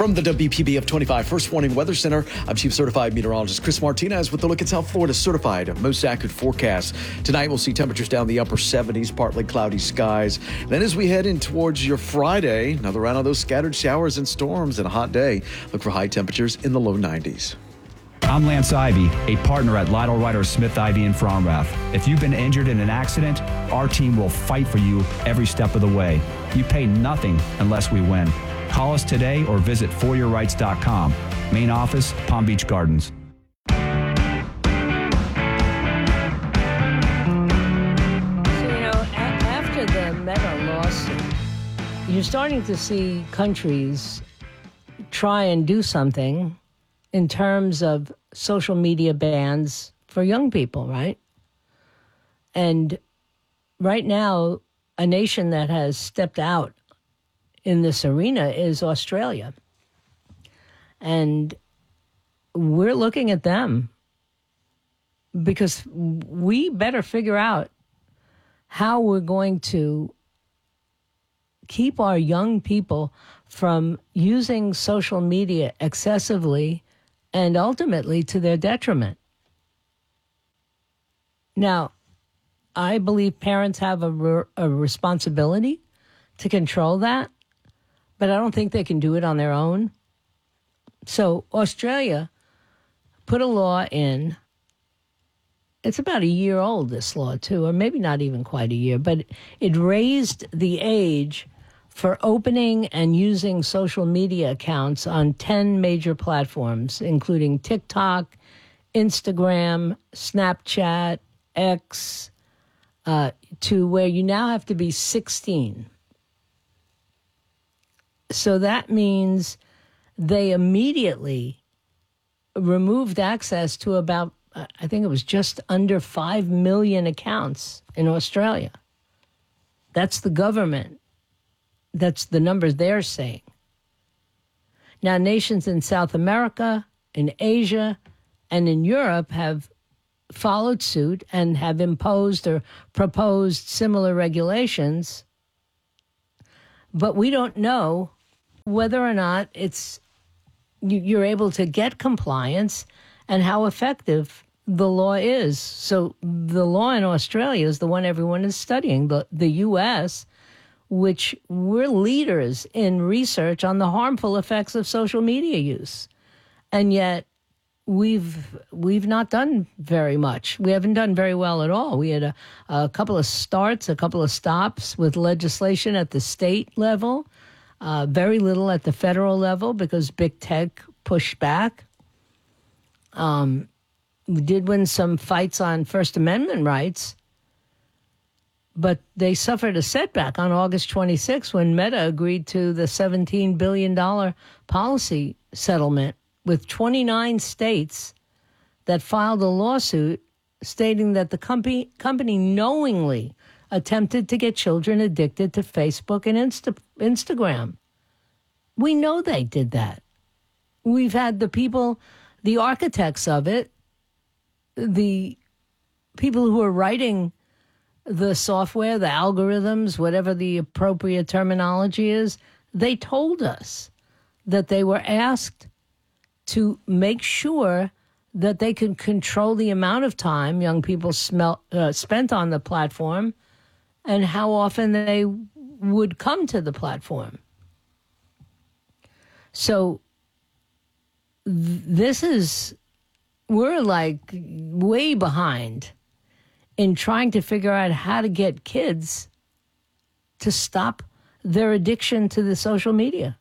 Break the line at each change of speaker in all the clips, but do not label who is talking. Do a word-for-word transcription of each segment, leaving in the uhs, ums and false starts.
From the W P B F twenty-five First Warning Weather Center, I'm Chief Certified Meteorologist Chris Martinez with a look at South Florida's certified most accurate forecast. Tonight, we'll see temperatures down the upper seventies, partly cloudy skies. Then as we head in towards your Friday, another round of those scattered showers and storms and a hot day. Look for high temperatures in the low nineties.
I'm Lance Ivy, a partner at Lytle Ryder Smith Ivy in Fromrath. If you've been injured in an accident, our team will fight for you every step of the way. You pay nothing unless we win. Call us today or visit for your rights dot com. Main office, Palm Beach Gardens.
So, you know, a- after the Meta lawsuit, you're starting to see countries try and do something in terms of social media bans for young people, right? And right now, a nation that has stepped out in this arena is Australia. And we're looking at them because we better figure out how we're going to keep our young people from using social media excessively and ultimately to their detriment. Now, I believe parents have a, re- a responsibility to control that, but I don't think they can do it on their own. So Australia put a law in. It's about a year old, this law, too, or maybe not even quite a year, but it raised the age for opening and using social media accounts on ten major platforms, including TikTok, Instagram, Snapchat, X, uh, to where you now have to be sixteen. So that means they immediately removed access to about, I think it was just under five million accounts in Australia. That's the government. That's the numbers they're saying. Now, nations in South America, in Asia, and in Europe have followed suit and have imposed or proposed similar regulations. But we don't know whether or not it's you're able to get compliance and how effective the law is. So the law in Australia is the one everyone is studying. The, the U S, which we're leaders in research on the harmful effects of social media use. And yet we've we've not done very much. We haven't done very well at all. We had a, a couple of starts, a couple of stops with legislation at the state level, uh, very little at the federal level because big tech pushed back. Um, we did win some fights on First Amendment rights, but they suffered a setback on August twenty-sixth when Meta agreed to the seventeen billion dollars policy settlement with twenty-nine states that filed a lawsuit stating that the company, company knowingly attempted to get children addicted to Facebook and Insta, Instagram. We know they did that. We've had the people, the architects of it, the people who are writing the software, the algorithms, whatever the appropriate terminology is, they told us that they were asked to make sure that they could control the amount of time young people smell, uh, spent on the platform and how often they would come to the platform. So th- this is, we're like way behind in trying to figure out how to get kids to stop their addiction to the social media.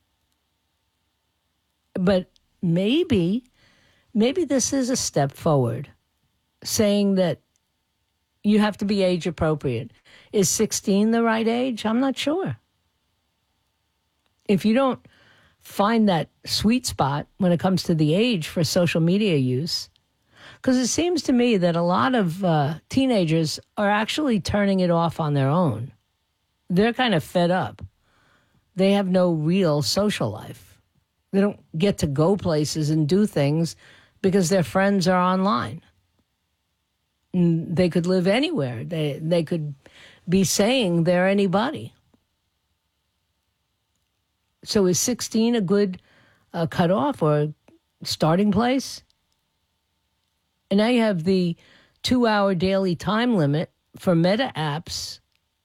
But maybe, maybe this is a step forward, saying that you have to be age appropriate. Is sixteen the right age? I'm not sure. If you don't find that sweet spot when it comes to the age for social media use, because it seems to me that a lot of uh, teenagers are actually turning it off on their own. They're kind of fed up. They have no real social life. They don't get to go places and do things because their friends are online. And they could live anywhere. They they could be saying they're anybody. So is sixteen a good uh, cutoff or starting place? And now you have the two-hour daily time limit for Meta apps.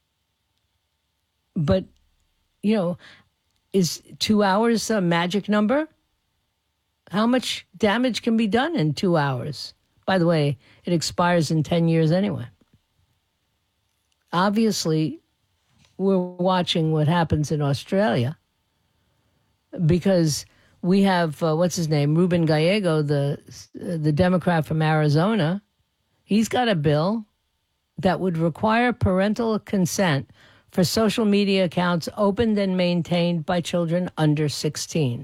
But, you know, is two hours a magic number? How much damage can be done in two hours? By the way, it expires in ten years anyway. Obviously, we're watching what happens in Australia because we have, uh, what's his name, Ruben Gallego, the uh, the Democrat from Arizona. He's got a bill that would require parental consent for social media accounts opened and maintained by children under sixteen.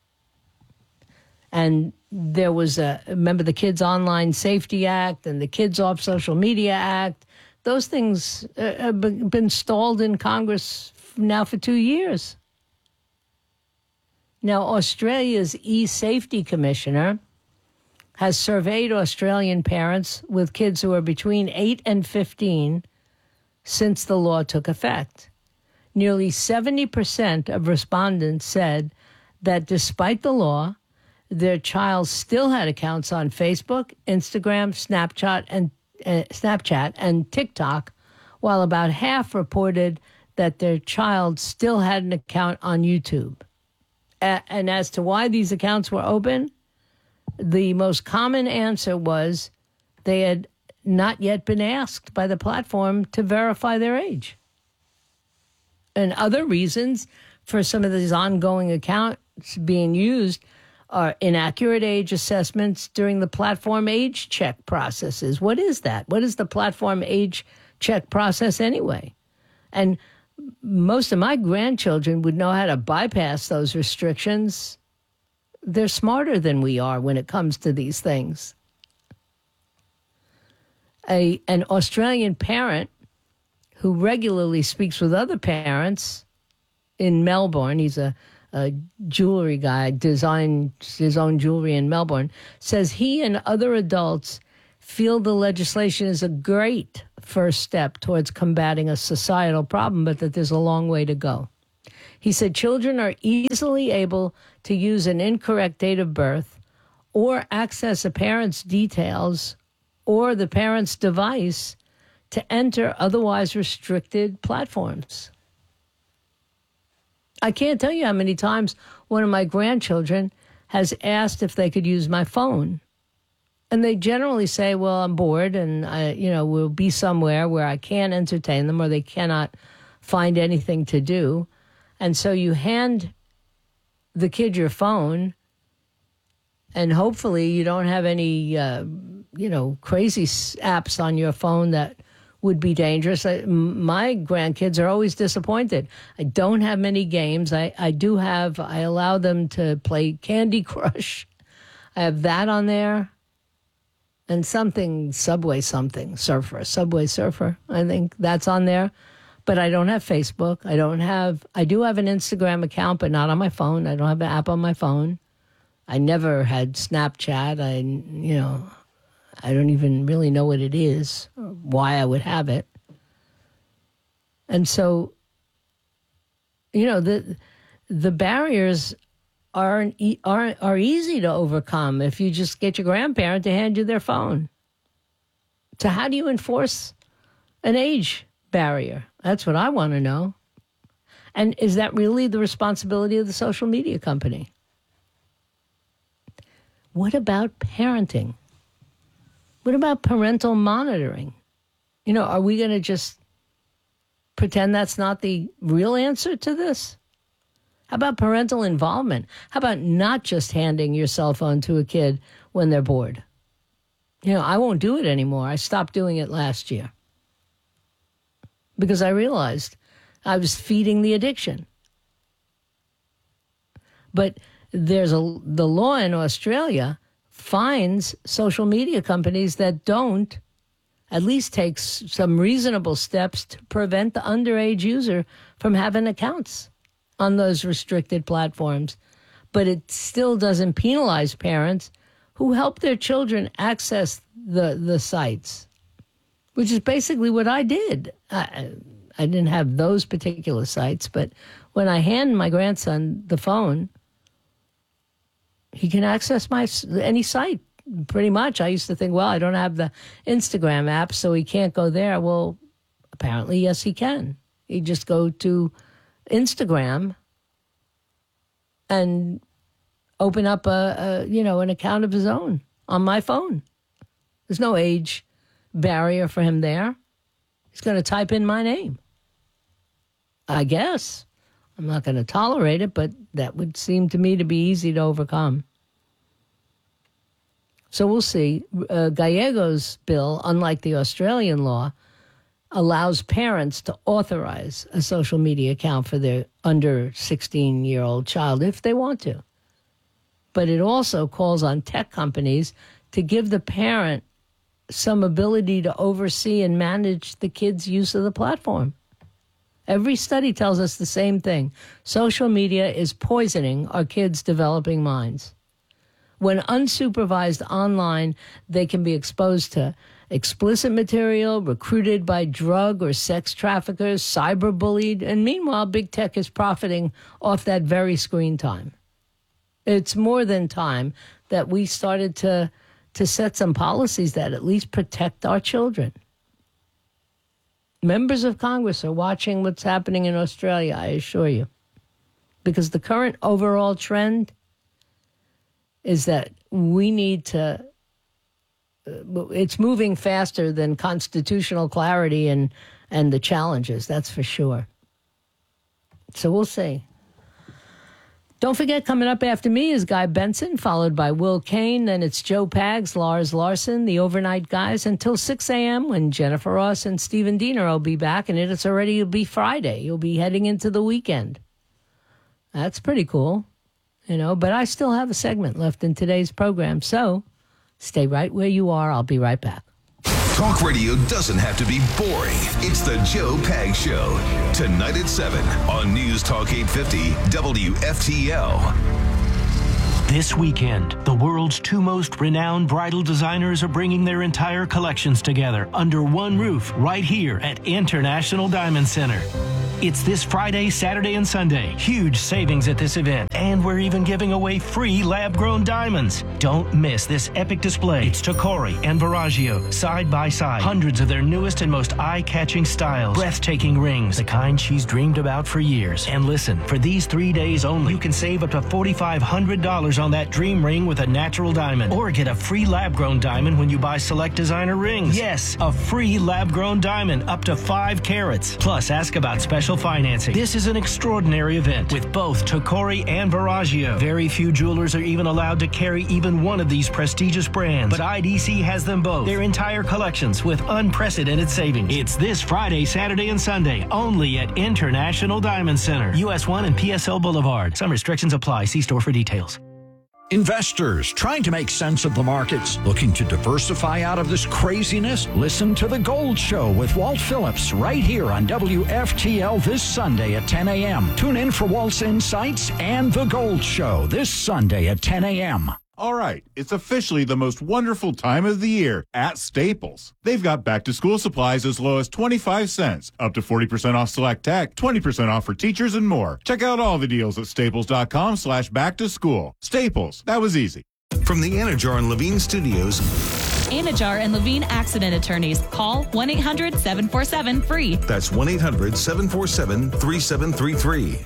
And there was a, remember the Kids Online Safety Act and the Kids Off Social Media Act. Those things uh, have been stalled in Congress now for two years. Now, Australia's e-safety commissioner has surveyed Australian parents with kids who are between eight and fifteen since the law took effect. Nearly seventy percent of respondents said that despite the law, their child still had accounts on Facebook, Instagram, Snapchat, and uh, Snapchat and TikTok, while about half reported that their child still had an account on YouTube. Uh, and as to why these accounts were open, the most common answer was they had not yet been asked by the platform to verify their age. And other reasons for some of these ongoing accounts being used are inaccurate age assessments during the platform age check processes. What is that? What is the platform age check process anyway? And most of my grandchildren would know how to bypass those restrictions. They're smarter than we are when it comes to these things. A, an Australian parent who regularly speaks with other parents in Melbourne, he's a, a jewelry guy, designed his own jewelry in Melbourne, says he and other adults feel the legislation is a great first step towards combating a societal problem, but that there's a long way to go. He said children are easily able to use an incorrect date of birth or access a parent's details or the parent's device to enter otherwise restricted platforms. I can't tell you how many times one of my grandchildren has asked if they could use my phone. And they generally say, well, I'm bored and I, you know, we'll be somewhere where I can't entertain them or they cannot find anything to do. And so you hand the kid your phone and hopefully you don't have any, uh, you know, crazy apps on your phone that would be dangerous. I, my grandkids are always disappointed. I don't have many games. I, I do have, I allow them to play Candy Crush. I have that on there. And something, Subway something, Surfer, Subway Surfer, I think that's on there. But I don't have Facebook. I don't have, I do have an Instagram account, but not on my phone. I don't have an app on my phone. I never had Snapchat. I, you know, I don't even really know what it is, or why I would have it. And so, you know, the the barriers are are are easy to overcome if you just get your grandparent to hand you their phone. So how do you enforce an age barrier? That's what I want to know. And is that really the responsibility of the social media company? What about parenting? What about parental monitoring? You know, are we going to just pretend that's not the real answer to this? How about parental involvement? How about not just handing your cell phone to a kid when they're bored? You know, I won't do it anymore. I stopped doing it last year because I realized I was feeding the addiction. But there's a the law in Australia fines social media companies that don't at least take some reasonable steps to prevent the underage user from having accounts on those restricted platforms. But it still doesn't penalize parents who help their children access the, the sites, which is basically what I did. I, I didn't have those particular sites, but when I hand my grandson the phone, he can access my any site, pretty much. I used to think, well, I don't have the Instagram app, so he can't go there. Well, apparently, yes, he can. He just go to Instagram and open up a, a you know an account of his own on my phone. There's no age barrier for him there. He's going to type in my name. I guess. I'm not going to tolerate it, but that would seem to me to be easy to overcome. So we'll see. Uh, Gallego's bill, unlike the Australian law, allows parents to authorize a social media account for their under sixteen-year-old child if they want to. But it also calls on tech companies to give the parent some ability to oversee and manage the kid's use of the platform. Every study tells us the same thing. Social media is poisoning our kids' developing minds. When unsupervised online, they can be exposed to explicit material, recruited by drug or sex traffickers, cyberbullied, and meanwhile, big tech is profiting off that very screen time. It's more than time that we started to, to set some policies that at least protect our children. Members of Congress are watching what's happening in Australia, I assure you. Because the current overall trend is that we need to, uh, it's moving faster than constitutional clarity and, and the challenges, that's for sure. So we'll see. Don't forget, coming up after me is Guy Benson, followed by Will Kane. Then it's Joe Pags, Lars Larson, the Overnight Guys, until six a.m. when Jennifer Ross and Stephen Diener will be back. And it's already it'll be Friday. You'll be heading into the weekend. That's pretty cool, you know. But I still have a segment left in today's program. So stay right where you are. I'll be right back.
Talk radio doesn't have to be boring. It's the Joe Pags Show. Tonight at seven on News Talk eight fifty W F T L.
This weekend, the world's two most renowned bridal designers are bringing their entire collections together under one roof right here at International Diamond Center. It's this Friday, Saturday, and Sunday. Huge savings at this event. And we're even giving away free lab-grown diamonds. Don't miss this epic display. It's Tocori and Verragio, side by side. Hundreds of their newest and most eye-catching styles. Breathtaking rings, the kind she's dreamed about for years. And listen, for these three days only, you can save up to four thousand five hundred dollars on that dream ring with a natural diamond. Or get a free lab-grown diamond when you buy select designer rings. Yes, a free lab-grown diamond up to five carats. Plus, ask about special financing. This is an extraordinary event with both Tocori and Verragio. Very few jewelers are even allowed to carry even one of these prestigious brands, but I D C has them both. Their entire collections with unprecedented savings. It's this Friday, Saturday, and Sunday only at International Diamond Center, U S one and P S L Boulevard. Some restrictions apply. See store for details.
Investors trying to make sense of the markets, looking to diversify out of this craziness? Listen to The Gold Show with Walt Phillips right here on W F T L this Sunday at ten a.m. Tune in for Walt's Insights and The Gold Show this Sunday at ten a.m.
All right, it's officially the most wonderful time of the year at Staples. They've got back-to-school supplies as low as twenty-five cents, up to forty percent off select tech, twenty percent off for teachers, and more. Check out all the deals at staples.com slash back-to-school. Staples, that was easy.
From the Anajar and Levine Studios.
Anajar and Levine Accident Attorneys. Call one eight hundred seven four seven free.
That's one eight hundred seven four seven three seven three three.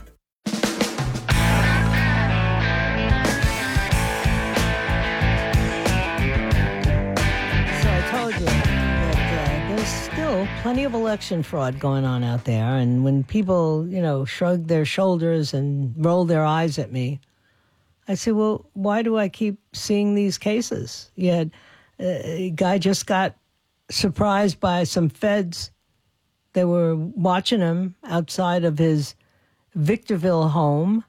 Plenty of election fraud going on out there. And when people, you know, shrug their shoulders and roll their eyes at me, I say, well, why do I keep seeing these cases? You had uh, a guy just got surprised by some feds. They were watching him outside of his Victorville home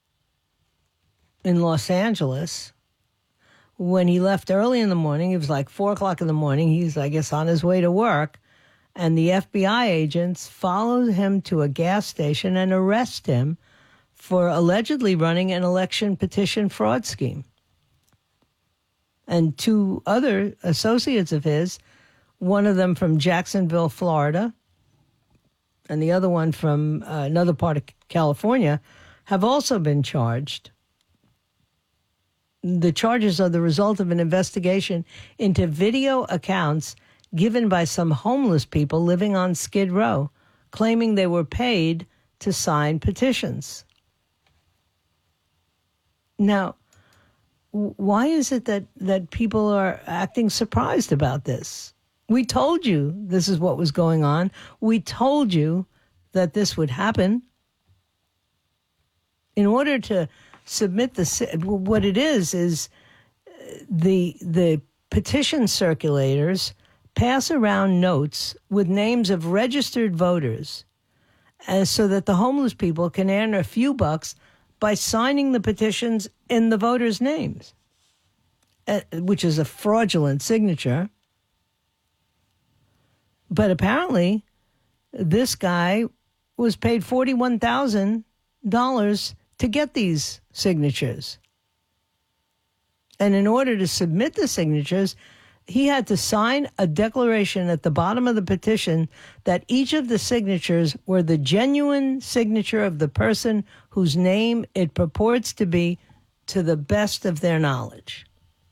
in Los Angeles. When he left early in the morning, it was like four o'clock in the morning. He's, I guess, on his way to work. And the F B I agents followed him to a gas station and arrest him for allegedly running an election petition fraud scheme. And two other associates of his, one of them from Jacksonville, Florida, and the other one from uh, another part of California, have also been charged. The charges are the result of an investigation into video accounts given by some homeless people living on Skid Row, claiming they were paid to sign petitions. Now, why is it that, that people are acting surprised about this? We told you this is what was going on. We told you that this would happen. In order to submit the, what it is, is the, the petition circulators pass around notes with names of registered voters uh, so that the homeless people can earn a few bucks by signing the petitions in the voters' names, uh, which is a fraudulent signature. But apparently, this guy was paid forty-one thousand dollars to get these signatures. And in order to submit the signatures, he had to sign a declaration at the bottom of the petition that each of the signatures were the genuine signature of the person whose name it purports to be to the best of their knowledge.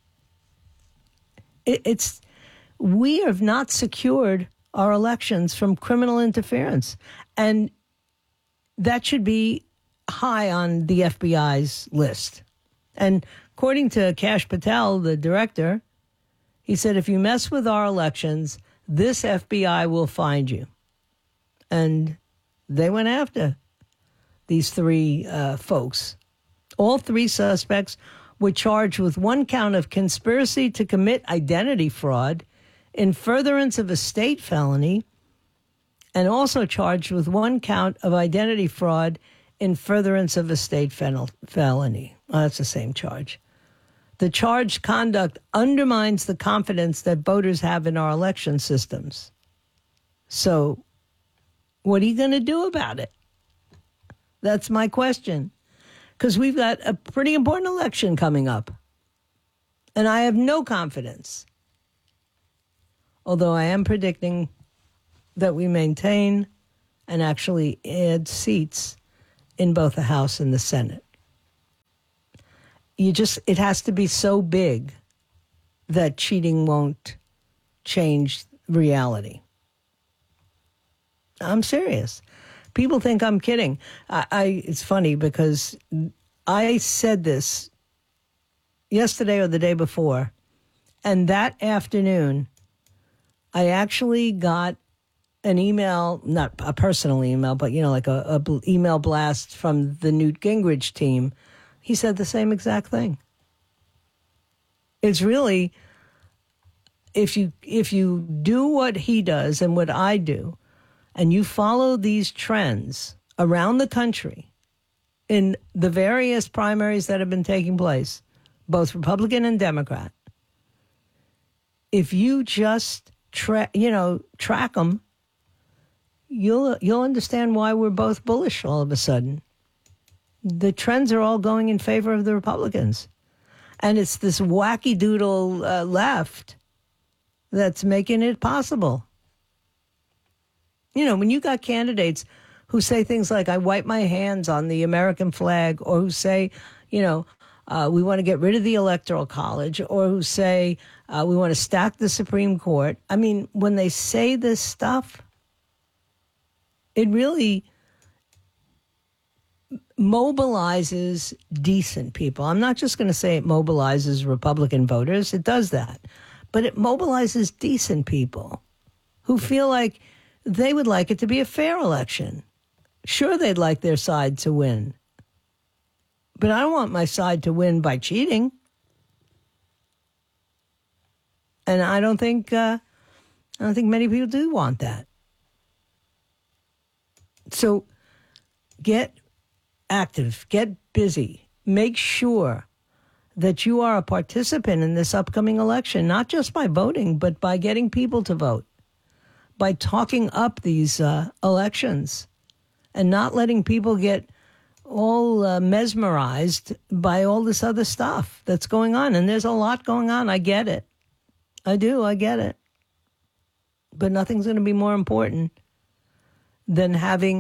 It, it's, we have not secured our elections from criminal interference. And that should be high on the F B I's list. And according to Kash Patel, the director, he said, if you mess with our elections, this F B I will find you. And they went after these three uh, folks. All three suspects were charged with one count of conspiracy to commit identity fraud in furtherance of a state felony, and also charged with one count of identity fraud in furtherance of a state fel- felony. Oh, that's the same charge. The charged conduct undermines the confidence that voters have in our election systems. So what are you going to do about it? That's my question. Because we've got a pretty important election coming up. And I have no confidence. Although I am predicting that we maintain and actually add seats in both the House and the Senate. You just, it has to be so big that cheating won't change reality. I'm serious. People think I'm kidding. I, I it's funny because I said this yesterday or the day before, and that afternoon, I actually got an email, not a personal email, but, you know, like a, a email blast from the Newt Gingrich team. He said the same exact thing. It's really, if you if you do what he does and what I do, and you follow these trends around the country in the various primaries that have been taking place, both Republican and Democrat, if you just tra- you know track them, you'll you'll understand why we're both bullish all of a sudden. The trends are all going in favor of the Republicans. And it's this wacky doodle uh, left that's making it possible. You know, when you got candidates who say things like, I wipe my hands on the American flag, or who say, you know, uh, we want to get rid of the Electoral College, or who say uh, we want to stack the Supreme Court. I mean, when they say this stuff, it really mobilizes decent people. I'm not just going to say it mobilizes Republican voters. It does that. But it mobilizes decent people who feel like they would like it to be a fair election. Sure, they'd like their side to win. But I don't want my side to win by cheating. And I don't think uh, I don't think many people do want that. So get active, get busy, make sure that you are a participant in this upcoming election, not just by voting, but by getting people to vote, by talking up these uh, elections and not letting people get all uh, mesmerized by all this other stuff that's going on. And there's a lot going on. I get it. I do. I get it. But nothing's going to be more important than having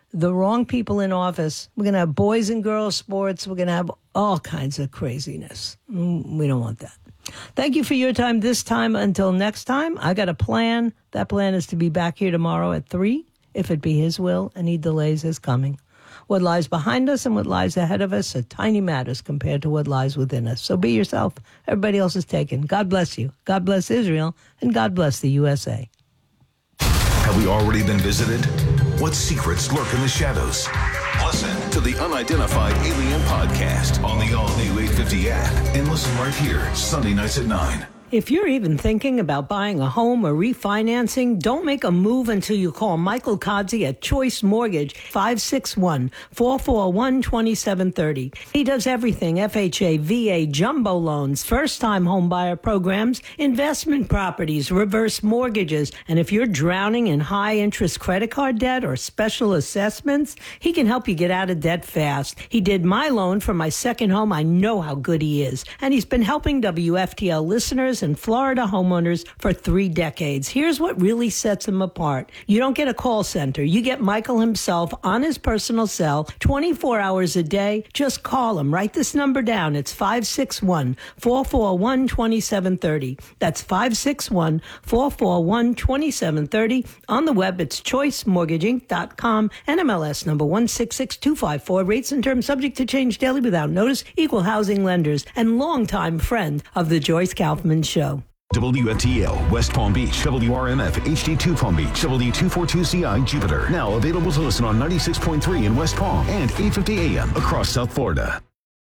the wrong people in office, we're going to have boys and girls sports. We're going to have all kinds of craziness. We don't want that. Thank you for your time this time. Until next time, I got a plan. That plan is to be back here tomorrow at three, if it be his will, and he delays his coming. What lies behind us and what lies ahead of us are tiny matters compared to what lies within us. So be yourself. Everybody else is taken. God bless you. God bless Israel. And God bless the U S A.
Have we already been visited? What secrets lurk in the shadows? Listen to the Unidentified Alien Podcast on the all-new eight fifty app and listen right here, Sunday nights at nine.
If you're even thinking about buying a home or refinancing, don't make a move until you call Michael Kodzi at Choice Mortgage, five six one, four four one, two seven three zero. He does everything: F H A, V A, jumbo loans, first-time home buyer programs, investment properties, reverse mortgages. And if you're drowning in high-interest credit card debt or special assessments, he can help you get out of debt fast. He did my loan for my second home. I know how good he is. And he's been helping W F T L listeners and Florida homeowners for three decades. Here's what really sets him apart. You don't get a call center. You get Michael himself on his personal cell twenty-four hours a day. Just call him. Write this number down. It's five six one, four four one, two seven three zero. That's five six one, four four one, two seven three zero. On the web, it's choice mortgage inc dot com. N M L S number one six six two five four. Rates and terms subject to change daily without notice. Equal housing lenders and longtime friend of the Joyce Kaufman Show.
W F T L, West Palm Beach, W R M F, H D two Palm Beach, W two forty-two C I, Jupiter. Now available to listen on ninety-six point three in West Palm and eight fifty A M across South Florida.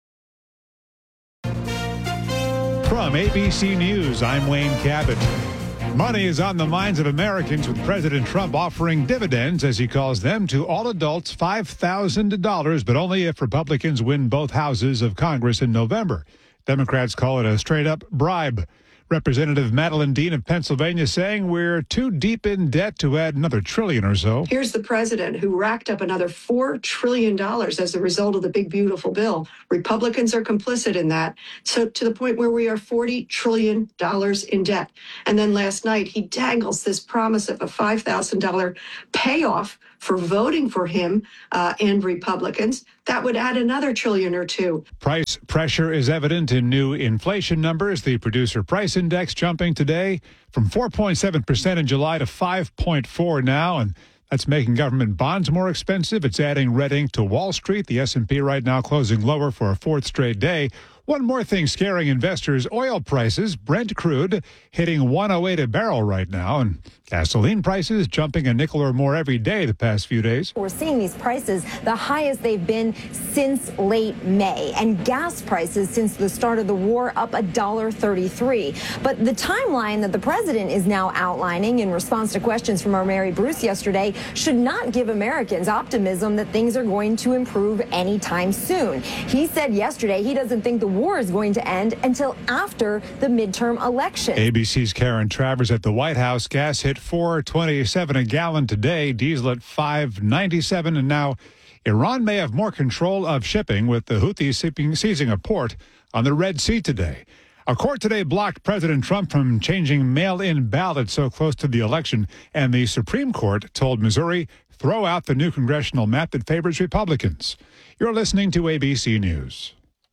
From A B C News, I'm Wayne Cabot. Money is on the minds of Americans with President Trump offering dividends, as he calls them, to all adults five thousand dollars, but only if Republicans win both houses of Congress in November. Democrats call it a straight-up bribe. Representative Madeline Dean of Pennsylvania saying we're too deep in debt to add another trillion or so.
Here's the president who racked up another four trillion dollars as a result of the big, beautiful bill. Republicans are complicit in that. So to the point where we are forty trillion dollars in debt. And then last night, he dangles this promise of a five thousand dollars payoff for voting for him uh, and Republicans. That would add another trillion or two.
Price pressure is evident in new inflation numbers. The Producer Price Index jumping today from four point seven percent in July to five point four now. And that's making government bonds more expensive. It's adding red ink to Wall Street. The S and P right now closing lower for a fourth straight day. One more thing scaring investors, oil prices, Brent crude hitting one oh eight a barrel right now, and gasoline prices jumping a nickel or more every day the past few days.
We're seeing these prices the highest they've been since late May, and gas prices since the start of the war up one dollar thirty-three. But the timeline that the president is now outlining in response to questions from our Mary Bruce yesterday should not give Americans optimism that things are going to improve anytime soon. He said yesterday he doesn't think the war is going to end until after the midterm election.
A B C's Karen Travers at the White House. Gas hit four twenty-seven a gallon today, diesel at five ninety-seven, and now Iran may have more control of shipping, with the Houthis seizing a port on the Red Sea today. A court today blocked President Trump from changing mail-in ballots so close to the election, and the Supreme Court told Missouri, throw out the new congressional map that favors Republicans. You're listening to A B C News.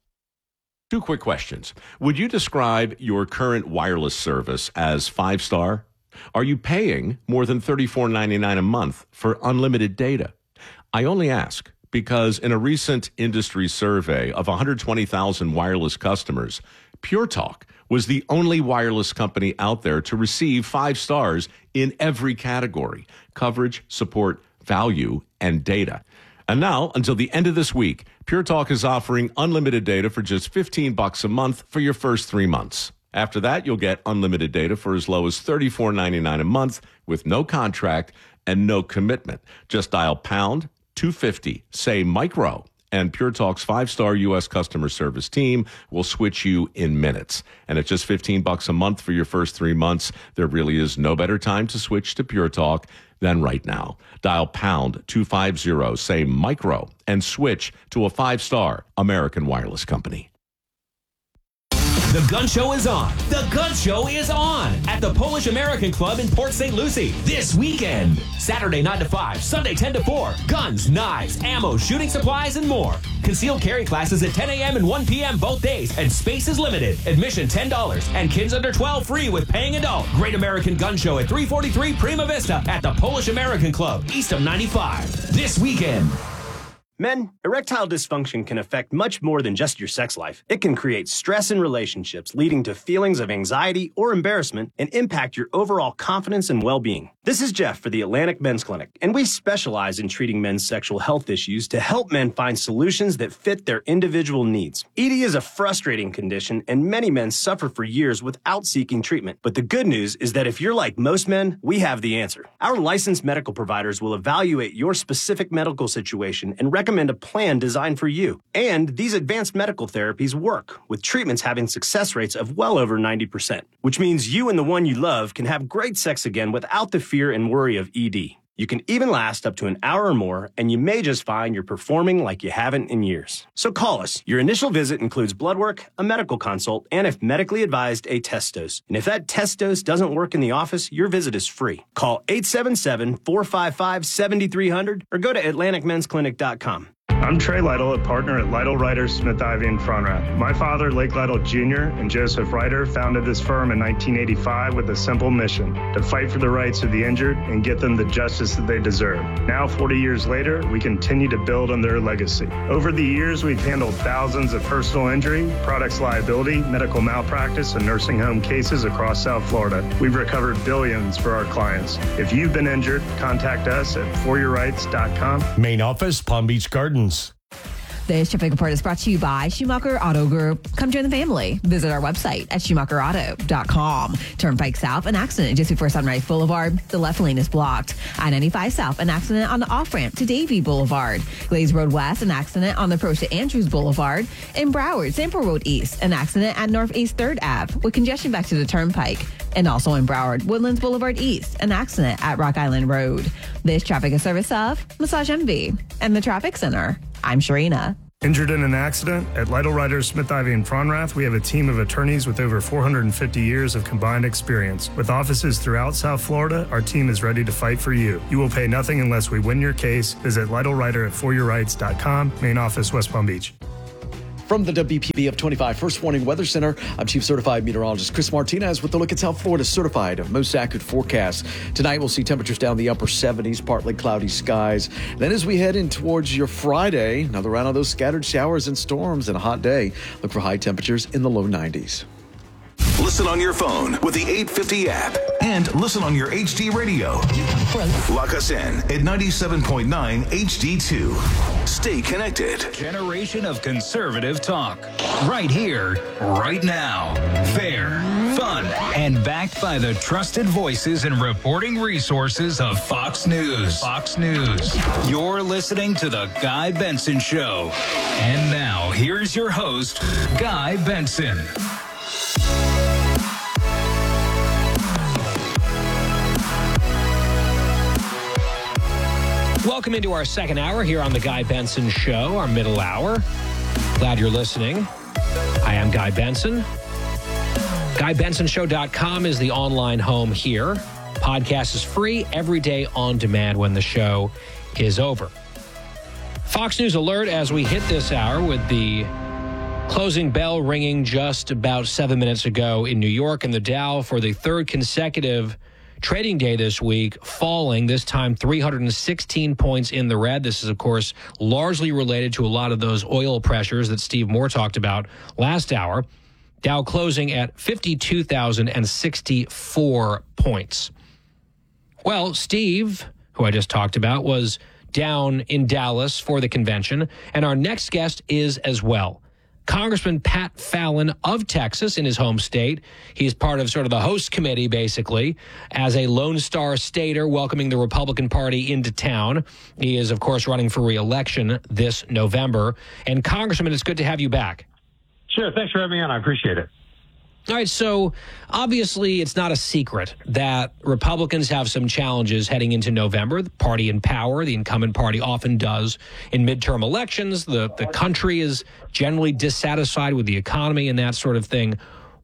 Two quick questions. Would you describe your current wireless service as five-star? Are you paying more than thirty-four ninety-nine a month for unlimited data? I only ask because in a recent industry survey of one hundred twenty thousand wireless customers, Pure Talk was the only wireless company out there to receive five stars in every category: coverage, support, value, and data. And now, until the end of this week, Pure Talk is offering unlimited data for just fifteen bucks a month for your first three months. After that, you'll get unlimited data for as low as thirty-four ninety-nine a month with no contract and no commitment. Just dial pound two fifty, say micro, and Pure Talk's five-star U S customer service team will switch you in minutes. And at just fifteen bucks a month for your first three months, there really is no better time to switch to Pure Talk than right now. Dial pound two fifty, say micro, and switch to a five-star American wireless company.
The Gun Show is on. The Gun Show is on at the Polish American Club in Port Saint Lucie this weekend. Saturday nine to five, Sunday ten to four. Guns, knives, ammo, shooting supplies, and more. Concealed carry classes at ten a.m. and one p.m. both days, and space is limited. Admission ten dollars, and kids under twelve free with paying adult. Great American Gun Show at three forty-three Prima Vista at the Polish American Club, east of ninety-five. This weekend.
Men, erectile dysfunction can affect much more than just your sex life. It can create stress in relationships, leading to feelings of anxiety or embarrassment, and impact your overall confidence and well-being. This is Jeff for the Atlantic Men's Clinic, and we specialize in treating men's sexual health issues to help men find solutions that fit their individual needs. E D is a frustrating condition, and many men suffer for years without seeking treatment. But the good news is that if you're like most men, we have the answer. Our licensed medical providers will evaluate your specific medical situation and recommend a plan designed for you. And these advanced medical therapies work, with treatments having success rates of well over ninety percent, which means you and the one you love can have great sex again without the fear and worry of E D. You can even last up to an hour or more, and you may just find you're performing like you haven't in years. So call us. Your initial visit includes blood work, a medical consult, and if medically advised, a test dose. And if that test dose doesn't work in the office, your visit is free. Call eight seven seven, four five five, seven three zero zero or go to atlantic men's clinic dot com.
I'm Trey Lytle, a partner at Lytle Ryder Smith Ivy in Frontrath. My father, Lake Lytle Junior, and Joseph Ryder founded this firm in nineteen eighty-five with a simple mission: to fight for the rights of the injured and get them the justice that they deserve. Now, forty years later, we continue to build on their legacy. Over the years, we've handled thousands of personal injury, products liability, medical malpractice, and nursing home cases across South Florida. We've recovered billions for our clients. If you've been injured, contact us at for your rights dot com.
Main office, Palm Beach Gardens.
This traffic report is brought to you by Schumacher Auto Group. Come join the family. Visit our website at schumacher auto dot com. Turnpike South, an accident just before Sunrise Boulevard. The left lane is blocked. I ninety-five South, an accident on the off-ramp to Davie Boulevard. Glaze Road West, an accident on the approach to Andrews Boulevard. In Broward, Sample Road East, an accident at Northeast third Avenue with congestion back to the Turnpike. And also in Broward, Woodlands Boulevard East, an accident at Rock Island Road. This traffic is service of Massage Envy and the Traffic Center. I'm Sharina.
Injured in an accident? At Lytle Ryder Smith Ivy in Frontrath, we have a team of attorneys with over four hundred fifty years of combined experience. With offices throughout South Florida, our team is ready to fight for you. You will pay nothing unless we win your case. Visit Lytle Ryder at for your rights dot com. Main office, West Palm Beach.
From the W P B F twenty-five First Warning Weather Center, I'm Chief Certified Meteorologist Chris Martinez with the look at South Florida's certified most accurate forecast. Tonight, we'll see temperatures down the upper seventies, partly cloudy skies. Then as we head in towards your Friday, another round of those scattered showers and storms and a hot day. Look for high temperatures in the low nineties.
Listen on your phone with the eight fifty app and listen on your H D radio. Lock us in at ninety-seven point nine H D two. Stay connected.
Generation of conservative talk. Right here, right now. Fair, fun, and backed by the trusted voices and reporting resources of Fox News. Fox News. You're listening to The Guy Benson Show. And now, here's your host, Guy Benson.
Welcome into our second hour here on The Guy Benson Show, our middle hour. Glad you're listening. I am Guy Benson. guy benson show dot com is the online home here. Podcast is free every day on demand when the show is over. Fox News alert as we hit this hour with the closing bell ringing just about seven minutes ago in New York, and the Dow for the third consecutive trading day this week, falling, this time three hundred sixteen points in the red. This is, of course, largely related to a lot of those oil pressures that Steve Moore talked about last hour. Dow closing at fifty-two thousand sixty-four points. Well, Steve, who I just talked about, was down in Dallas for the convention, and our next guest is as well. Congressman Pat Fallon of Texas in his home state. He's part of sort of the host committee, basically, as a Lone Star stater welcoming the Republican Party into town. He is, of course, running for re-election this November. And Congressman, it's good to have you back.
Sure. Thanks for having me on. I appreciate it.
All right, so obviously it's not a secret that Republicans have some challenges heading into November. The party in power, the incumbent party, often does in midterm elections. The, the country is generally dissatisfied with the economy and that sort of thing.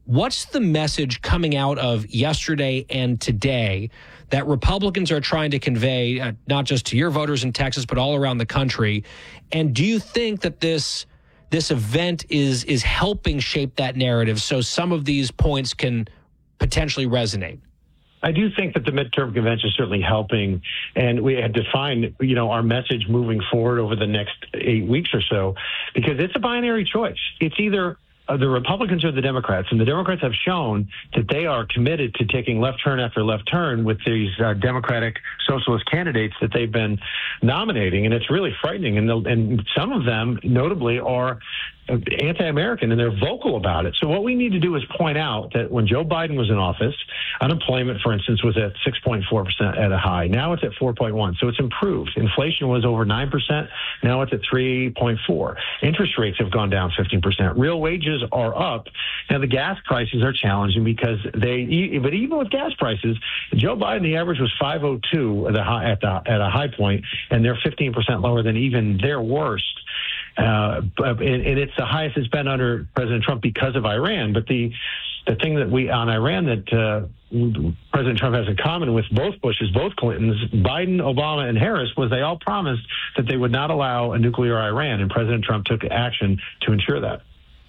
what's the message coming out of yesterday and today that Republicans are trying to convey, uh, not just to your voters in Texas, but all around the country? And do you think that this this event is is helping shape that narrative so some of these points can potentially resonate?
I do think that the midterm convention is certainly helping, and we had defined, you know, our message moving forward over the next eight weeks or so, because it's a binary choice. It's either uh, the Republicans or the Democrats, and the Democrats have shown that they are committed to taking left turn after left turn with these uh, Democratic socialist candidates that they've been nominating, and it's really frightening. And, and some of them, notably, are anti-American, and they're vocal about it. So what we need to do is point out that when Joe Biden was in office, unemployment, for instance, was at six point four percent at a high. Now it's at four point one. So it's improved. Inflation was over nine percent. Now it's at three point four. Interest rates have gone down fifteen percent. Real wages are up. Now the gas prices are challenging because they, but even with gas prices, Joe Biden, the average was five oh two at the high, at the, at a high point, and they're fifteen percent lower than even their worst. Uh, and, and it's the highest it's been under President Trump because of Iran. But the the thing that we on Iran that uh, President Trump has in common with both Bushes, both Clintons, Biden, Obama, and Harris was they all promised that they would not allow a nuclear Iran, and President Trump took action to ensure that.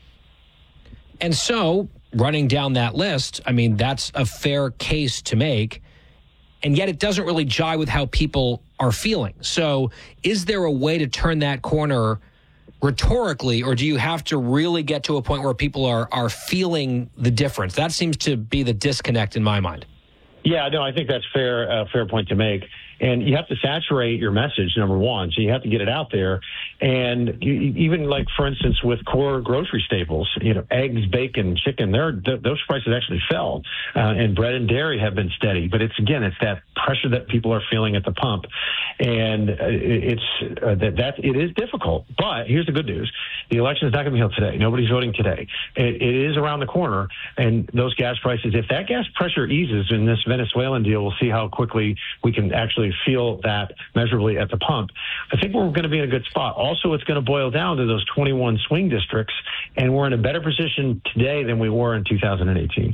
And so, running down that list, I mean, that's a fair case to make, and yet it doesn't really jive with how people are feeling. So is there a way to turn that corner rhetorically, or do you have to really get to a point where people are are feeling the difference? That seems to be the disconnect in my mind.
Yeah, no, I think that's fair, uh, fair point to make. And you have to saturate your message, number one. So you have to get it out there. And you, even like, for instance, with core grocery staples, you know, eggs, bacon, chicken, they're, th- those prices actually fell. Uh, and bread and dairy have been steady. But it's, again, it's that pressure that people are feeling at the pump. And uh, it's uh, that, that it is difficult. But here's the good news. The election is not going to be held today. Nobody's voting today. It, it is around the corner. And those gas prices, if that gas pressure eases in this Venezuelan deal, we'll see how quickly we can actually feel that measurably at the pump. I think we're going to be in a good spot. Also, it's going to boil down to those twenty-one swing districts, and we're in a better position today than we were in two thousand eighteen.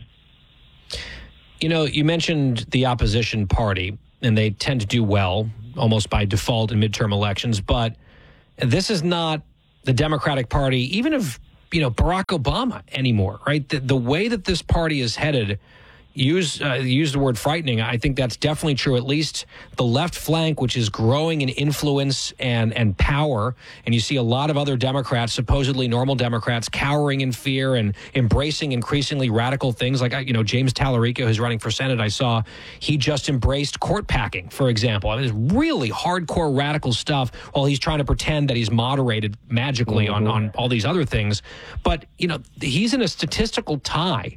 You know, you mentioned the opposition party, and they tend to do well almost by default in midterm elections, but this is not the Democratic Party, even of, you know, Barack Obama anymore, right? The, the way that this party is headed, Use uh, use the word frightening. I think that's definitely true. At least the left flank, which is growing in influence and, and power, and you see a lot of other Democrats, supposedly normal Democrats, cowering in fear and embracing increasingly radical things. Like, you know, James Tallarico, who's running for Senate, I saw he just embraced court packing, for example. I mean, it's really hardcore radical stuff while he's trying to pretend that he's moderated magically mm-hmm. on, on all these other things. But, you know, he's in a statistical tie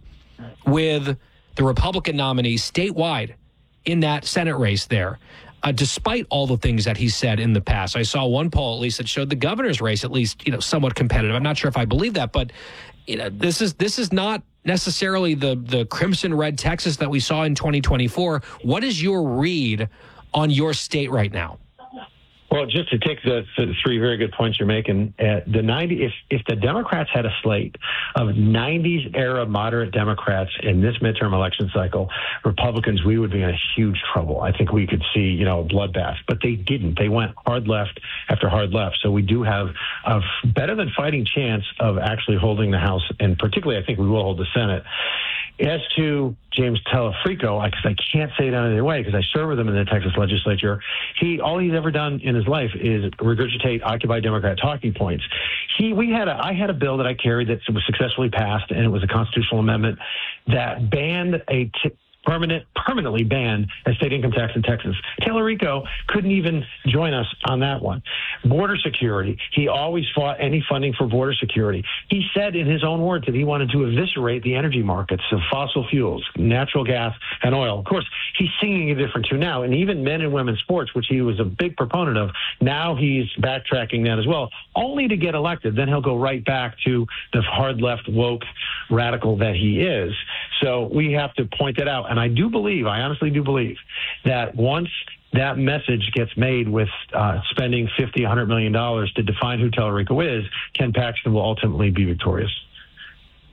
with the Republican nominee statewide in that Senate race there, uh, despite all the things that he said in the past. I saw one poll, at least, that showed the governor's race, at least, you know, somewhat competitive. I'm not sure if I believe that, but you know, this is this is not necessarily the the crimson red Texas that we saw in twenty twenty-four. What is your read on your state right now?
Well, just to take the, the three very good points you're making, uh, the ninety if if the Democrats had a slate of nineties era moderate Democrats in this midterm election cycle, Republicans, we would be in a huge trouble. I think we could see, you know, a bloodbath, but they didn't. They went hard left after hard left. So we do have a better than fighting chance of actually holding the House, and particularly I think we will hold the Senate. As to James Tallarico, because I can't say it any other way because I serve with him in the Texas legislature, he all he's ever done in his life is regurgitate Occupy Democrat talking points. He, we had a, I had a bill that I carried that was successfully passed, and it was a constitutional amendment that banned a t- permanent, permanently banned a state income tax in Texas. Tallarico couldn't even join us on that one. Border security. He always fought any funding for border security. He said in his own words that he wanted to eviscerate the energy markets of fossil fuels, natural gas, and oil. Of course, he's singing a different tune now, and even men and women's sports, which he was a big proponent of, now he's backtracking that as well, only to get elected. Then he'll go right back to the hard left woke radical that he is. So we have to point that out. And I do believe, I honestly do believe, that once that message gets made with uh, spending fifty, one hundred million dollars to define who Tallarico is, Ken Paxton will ultimately be victorious.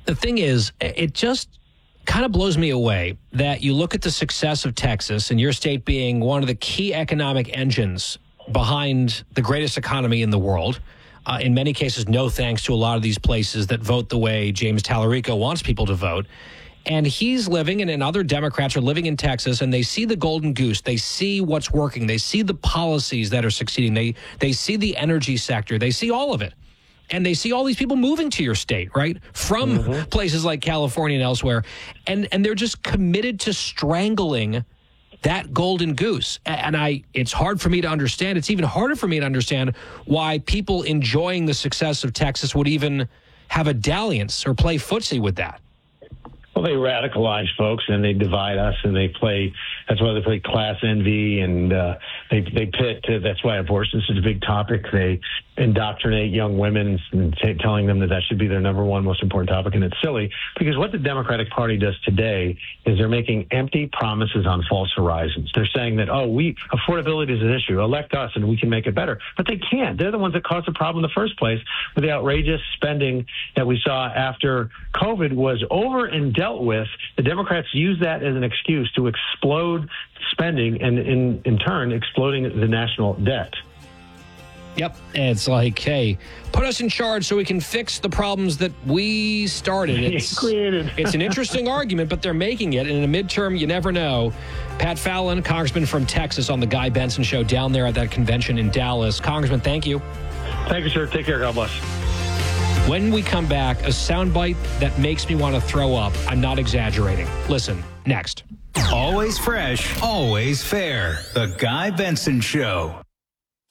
The thing is, it just kind of blows me away that you look at the success of Texas and your state being one of the key economic engines behind the greatest economy in the world. Uh, in many cases, no thanks to a lot of these places that vote the way James Tallarico wants people to vote. And he's living, and, and other Democrats are living in Texas, and they see the golden goose. They see what's working. They see the policies that are succeeding. They they see the energy sector. They see all of it. And they see all these people moving to your state, right, from mm-hmm. places like California and elsewhere. And and they're just committed to strangling that golden goose. And I, it's hard for me to understand. It's even harder for me to understand why people enjoying the success of Texas would even have a dalliance or play footsie with that.
Well, they radicalize folks and they divide us, and they play. That's why they play class envy, and uh, they they pit. Uh, that's why abortion is such a big topic. They indoctrinate young women and t- telling them that that should be their number one most important topic, and it's silly because what the Democratic Party does today is they're making empty promises on false horizons. They're saying that oh, we affordability is an issue. Elect us, and we can make it better. But they can't. They're the ones that caused the problem in the first place with the outrageous spending that we saw after COVID was over and dealt with. The Democrats use that as an excuse to explode spending and in, in turn exploding the national debt.
Yep. It's like, hey, put us in charge so we can fix the problems that we started. It's
created.
It's an interesting argument, but they're making it. And in a midterm, you never know. Pat Fallon, Congressman from Texas, on the Guy Benson Show down there at that convention in Dallas. Congressman, thank you.
Thank you, sir. Take care. God bless.
When we come back, a soundbite that makes me want to throw up. I'm not exaggerating. Listen, next.
Always fresh, always fair. The Guy Benson Show.